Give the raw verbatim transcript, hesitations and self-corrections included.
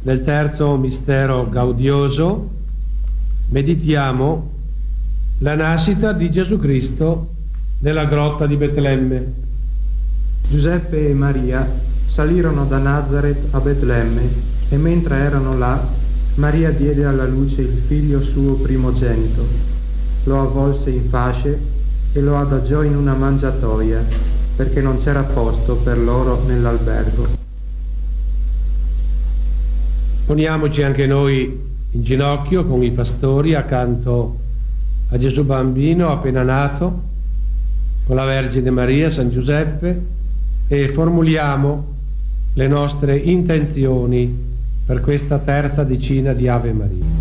Nel terzo mistero gaudioso meditiamo la nascita di Gesù Cristo nella grotta di Betlemme. Giuseppe e Maria salirono da Nazaret a Betlemme e mentre erano là, Maria diede alla luce il figlio suo primogenito, lo avvolse in fasce e lo adagiò in una mangiatoia, perché non c'era posto per loro nell'albergo. Poniamoci anche noi in ginocchio con i pastori accanto a Gesù bambino appena nato, con la Vergine Maria, San Giuseppe, e formuliamo le nostre intenzioni per questa terza decina di Ave Maria.